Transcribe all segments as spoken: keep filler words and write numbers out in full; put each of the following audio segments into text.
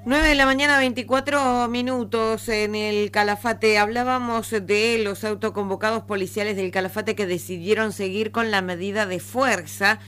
nueve de la mañana, veinticuatro minutos en el Calafate. Hablábamos de los autoconvocados policiales del Calafate que decidieron seguir con la medida de fuerza.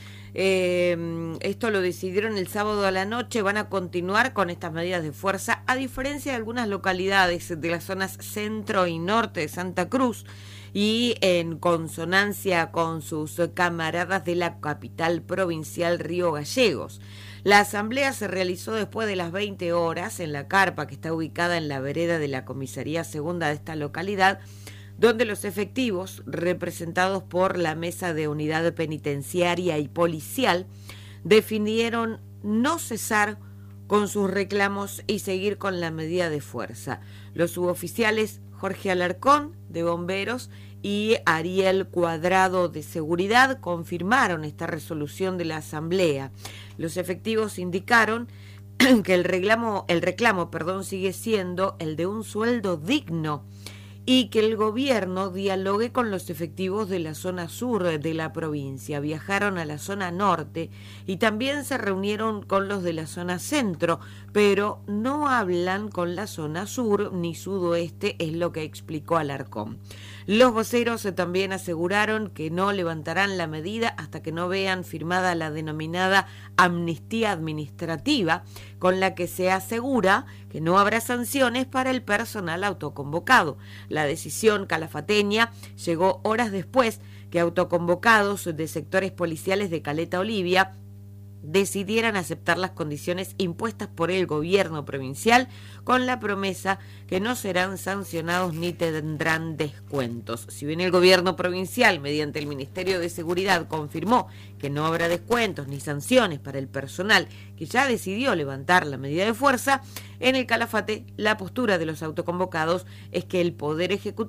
Eh, esto lo decidieron el sábado a la noche. Van a continuar con estas medidas de fuerza, a diferencia de algunas localidades de las zonas centro y norte de Santa Cruz, y en consonancia con sus camaradas de la capital provincial, Río Gallegos. La asamblea se realizó después de las veinte horas en la carpa que está ubicada en la vereda de la comisaría segunda de esta localidad, donde los efectivos, representados por la Mesa de Unidad Penitenciaria y Policial, definieron no cesar con sus reclamos y seguir con la medida de fuerza. Los suboficiales Jorge Alarcón, de Bomberos, y Ariel Cuadrado, de Seguridad, confirmaron esta resolución de la Asamblea. Los efectivos indicaron que el reclamo, el reclamo, perdón, sigue siendo el de un sueldo digno y que el gobierno dialogue con los efectivos de la zona sur de la provincia. Viajaron a la zona norte y también se reunieron con los de la zona centro, pero no hablan con la zona sur ni sudoeste, es lo que explicó Alarcón. Los voceros también aseguraron que no levantarán la medida hasta que no vean firmada la denominada amnistía administrativa, con la que se asegura que no habrá sanciones para el personal autoconvocado. La decisión calafateña llegó horas después que autoconvocados de sectores policiales de Caleta Olivia decidieran aceptar las condiciones impuestas por el gobierno provincial, con la promesa que no serán sancionados ni tendrán descuentos. Si bien el gobierno provincial, mediante el Ministerio de Seguridad, confirmó que no habrá descuentos ni sanciones para el personal que ya decidió levantar la medida de fuerza, en el Calafate la postura de los autoconvocados es que el Poder Ejecutivo